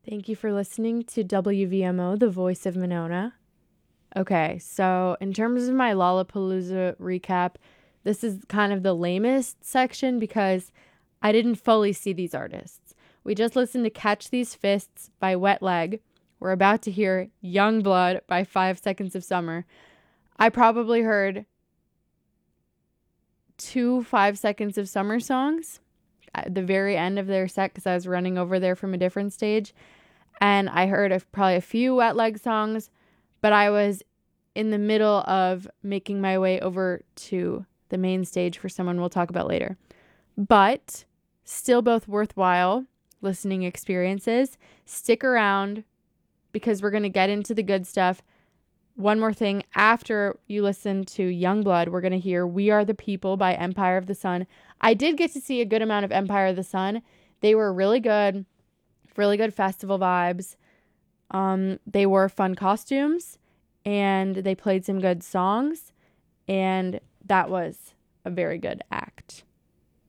Thank you for listening to WVMO, the voice of Monona. Okay, so in terms of my Lollapalooza recap, this is kind of the lamest section because I didn't fully see these artists. We just listened to Catch These Fists by Wet Leg. We're about to hear Youngblood by 5 Seconds of Summer. I probably heard 2 5 Seconds of Summer songs at the very end of their set because I was running over there from a different stage. And I heard probably a few Wet Leg songs, but I was in the middle of making my way over to the main stage for someone we'll talk about later. But still both worthwhile listening experiences. Stick around because we're going to get into the good stuff. One more thing, after you listen to Youngblood, we're going to hear We Are the People by Empire of the Sun. I did get to see a good amount of Empire of the Sun. They were really good festival vibes. They wore fun costumes and they played some good songs, and that was a very good act.